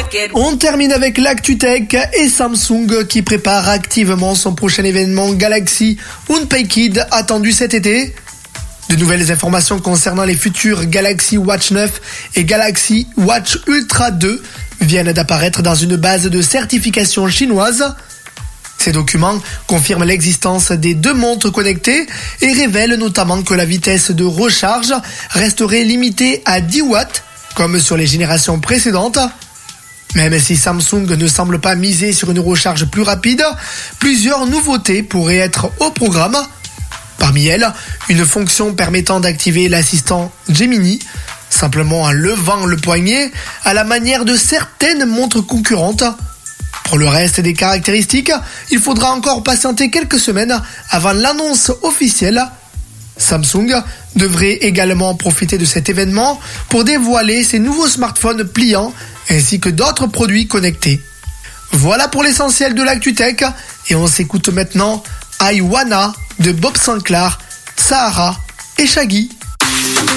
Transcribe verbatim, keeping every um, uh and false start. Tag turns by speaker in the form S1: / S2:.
S1: On termine avec l'ActuTech et Samsung qui prépare activement son prochain événement Galaxy Unpacked attendu cet été. De nouvelles informations concernant les futurs Galaxy Watch neuf et Galaxy Watch Ultra deux viennent d'apparaître dans une base de certification chinoise. Ces documents confirment l'existence des deux montres connectées et révèlent notamment que la vitesse de recharge resterait limitée à dix watts, comme sur les générations précédentes. Même si Samsung ne semble pas miser sur une recharge plus rapide, plusieurs nouveautés pourraient être au programme. Parmi elles, une fonction permettant d'activer l'assistant Gemini, simplement en levant le poignet, à la manière de certaines montres concurrentes. Pour le reste des caractéristiques, il faudra encore patienter quelques semaines avant l'annonce officielle. Samsung devrait également profiter de cet événement pour dévoiler ses nouveaux smartphones pliants ainsi que d'autres produits connectés. Voilà pour l'essentiel de l'ActuTech et on s'écoute maintenant I Wanna de Bob Sinclair, Sahara et Shaggy.